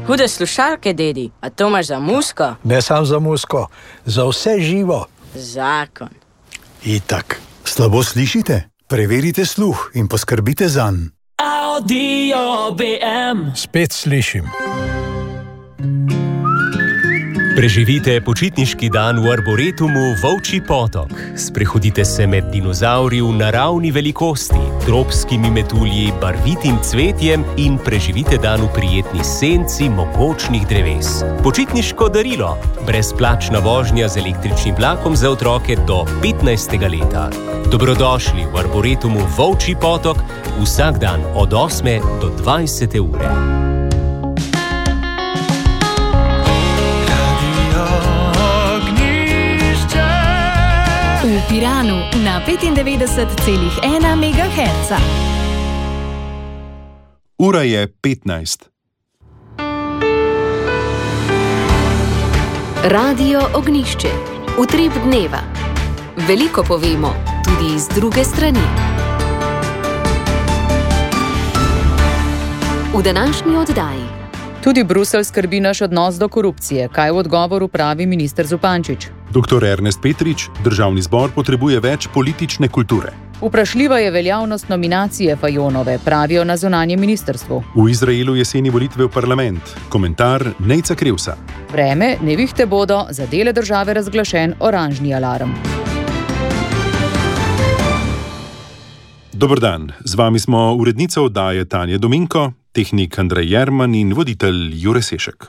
Hude slušalke, dedi, a to imaš za musko? Ne samo za musko, za vse živo. Zakon. Itak. Slabo slišite? Preverite sluh in poskrbite zanj. Audio BM. Spet slišim. Preživite počitniški dan v Arboretumu Volčji potok. Sprehodite se med dinozavri v naravni velikosti, tropskimi metulji, barvitim cvetjem in preživite dan v prijetni senci mogočnih dreves. Počitniško darilo. Brezplačna vožnja z električnim vlakom za otroke do 15. leta. Dobrodošli v Arboretumu Volčji potok vsak dan od 8. do 20. ure. V Piranu na 95,1 MHz. Ura je 15. Radio Ognjišče. Utrip dneva. Veliko povemo, tudi iz druge strani. V današnji oddaji. Tudi Bruselj skrbi naš odnos do korupcije. Kaj v odgovoru pravi minister Zupančič? Dr. Ernest Petrič, Državni zbor potrebuje več politične kulture. Vprašljiva je veljavnost nominacije Fajonove, pravijo na zunanjem ministrstvu. V Izraelu jeseni volitve v parlament. Komentar Nejca Krevsa. Vreme, nevihte bodo, za dele države razglašen oranžni alarm. Dober dan, z vami smo urednica oddaje Tanja Dominko, tehnik Andrej Jerman in voditelj Jure Sešek.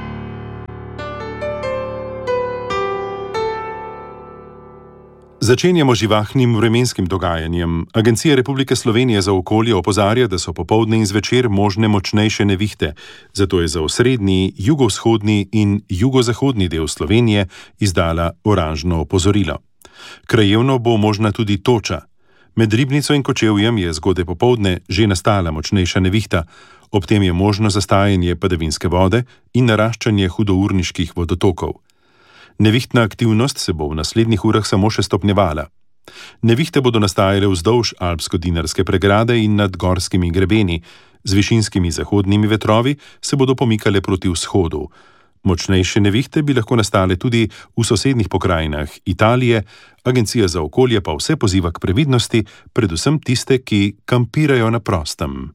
Začenjamo živahnim vremenskim dogajanjem. Agencija Republike Slovenije za okolje opozarja, da so popoldne in zvečer možne močnejše nevihte, zato je za osrednji, jugovzhodni in jugozahodni del Slovenije izdala oranžno opozorilo. Krajevno bo možna tudi toča. Med Ribnico in Kočevjem je zgodaj popoldne že nastala močnejša nevihta, ob tem je možno zastajanje padavinske vode in naraščanje hudourniških vodotokov. Nevihtna aktivnost se bo v naslednjih urah samo še stopnjevala. Nevihte bodo nastajale vzdolž alpsko-dinarske pregrade in nad gorskimi grebeni, z višinskimi zahodnimi vetrovi se bodo pomikale proti vzhodu. Močnejše nevihte bi lahko nastale tudi v sosednjih pokrajinah Italije, Agencija za okolje pa vse poziva k previdnosti, predvsem tiste, ki kampirajo na prostem.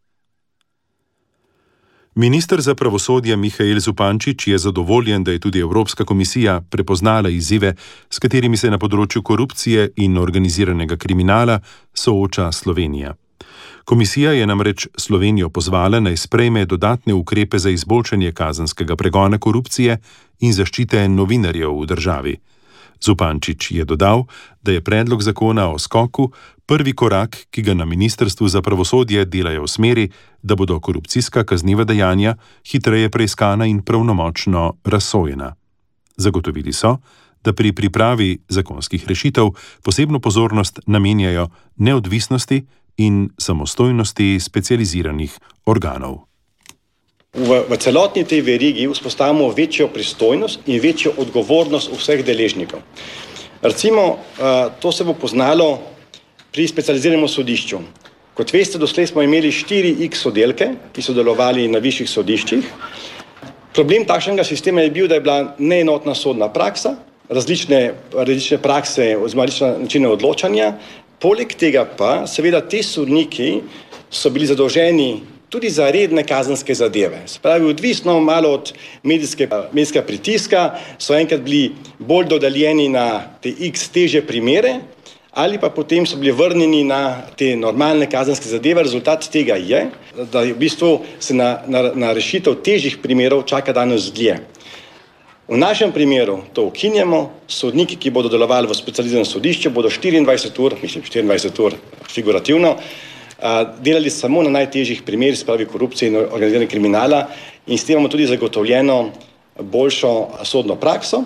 Minister za pravosodje Mihael Zupančič je zadovoljen, da je tudi Evropska komisija prepoznala izzive, s katerimi se na področju korupcije in organiziranega kriminala sooča Slovenija. Komisija je namreč Slovenijo pozvala, naj sprejme dodatne ukrepe za izboljšanje kazenskega pregona korupcije in zaščite novinarjev v državi. Zupančič je dodal, da je predlog zakona o skoku prvi korak, ki ga na Ministrstvu za pravosodje delajo v smeri, da bodo korupcijska kazniva dejanja hitreje preiskana in pravnomočno razsojena. Zagotovili so, da pri pripravi zakonskih rešitev posebno pozornost namenjajo neodvisnosti in samostojnosti specializiranih organov. V celotni tej verigi vzpostavimo večjo pristojnost in večjo odgovornost vseh deležnikov. Recimo, to se bo poznalo pri specializiranem sodišču. Kot veste, doslej smo imeli 4x oddelke, ki so delovali na višjih sodiščih. Problem takšnega sistema je bil, da je bila neenotna sodna praksa, različne prakse oziroma različne načine odločanja. Poleg tega pa, seveda, ti sodniki so bili zadolženi tudi za redne kazenske zadeve. Se pravi, odvisno malo od medijskega pritiska, so enkrat bili bolj dodaljeni na te x težje primere, ali pa potem so bili vrnjeni na te normalne kazenske zadeve. Rezultat tega je, da v bistvu se na rešitev težjih primerov čaka danes dlje. V našem primeru to ukinjamo, sodniki, ki bodo delovali v specializiranem sodišču, bodo 24 ur figurativno, delali samo na najtežjih primerih, se pravi korupcije in organiziranega kriminala, in s tem imamo tudi zagotovljeno boljšo sodno prakso.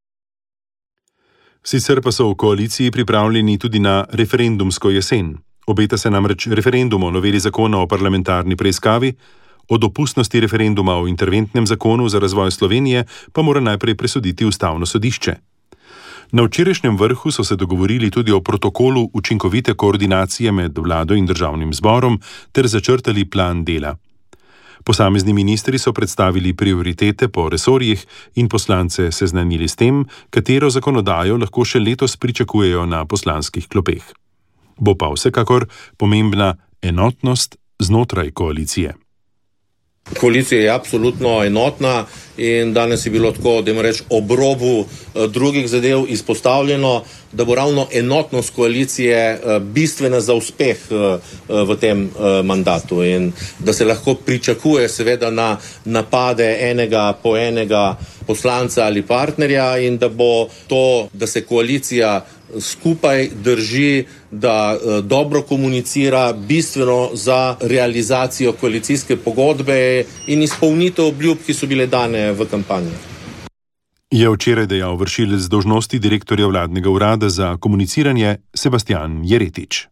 Sicer pa so v koaliciji pripravljeni tudi na referendumsko jesen. Obeta se namreč referendum o noveli zakona o parlamentarni preiskavi, o dopustnosti referenduma o interventnem zakonu za razvoj Slovenije pa mora najprej presoditi Ustavno sodišče. Na včerajšnjem vrhu so se dogovorili tudi o protokolu učinkovite koordinacije med vlado in državnim zborom ter začrtali plan dela. Posamezni ministri so predstavili prioritete po resorjih in poslance seznanili s tem, katero zakonodajo lahko še letos pričakujejo na poslanskih klopeh. Bo pa vsekakor pomembna enotnost znotraj koalicije. Koalicija je absolutno enotna in danes je bilo tako, da reč, ob robu drugih zadev izpostavljeno, da bo ravno enotnost koalicije bistvena za uspeh v tem mandatu in da se lahko pričakuje seveda na napade enega po enega poslanca ali partnerja in da bo to, da se koalicija skupaj drži, da dobro komunicira, bistveno za realizacijo koalicijske pogodbe in izpolnitev obljub, ki so bile dane v kampanji. Je včeraj dejal vršilec dolžnosti direktorja vladnega urada za komuniciranje Sebastian Jeretič.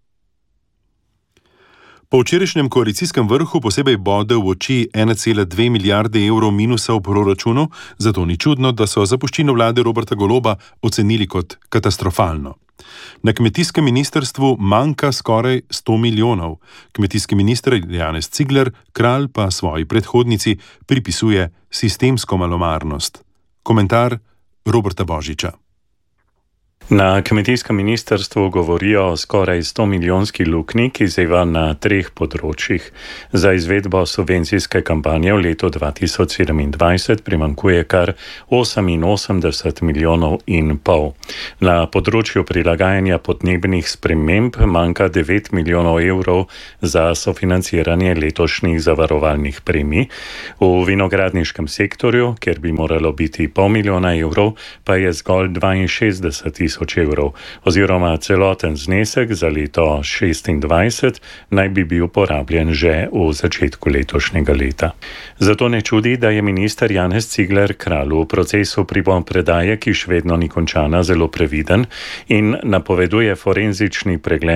Po včerajšnjem koalicijskem vrhu posebej bode v oči 1,2 milijarde evrov minusa v proračunu, zato ni čudno, da so zapuščino vlade Roberta Goloba ocenili kot katastrofalno. Na kmetijskem ministrstvu manjka skoraj 100 milijonov. Kmetijski minister Janez Cigler Kralj pa svoji predhodnici pripisuje sistemsko malomarnost. Komentar Roberta Božiča. Na kmetijskem ministrstvu govorijo o skoraj 100 milijonski luknji, ki zeva na 3 področjih. Za izvedbo subvencijske kampanje v letu 2027 primanjkuje kar 88 milijonov in pol. Na področju prilagajanja podnebnih sprememb manjka 9 milijonov evrov za sofinanciranje letošnjih zavarovalnih premij. V vinogradniškem sektorju, kjer bi moralo biti pol milijona evrov, pa je zgolj 62 tisoč evrov, oziroma celoten znesek za leto 2026 naj bi bil porabljen že v začetku letošnjega leta. Zato ne čudi, da je minister Janez Cigler Kralj v procesu primopredaje, ki še vedno ni končana, zelo previden in napoveduje forenzični pregled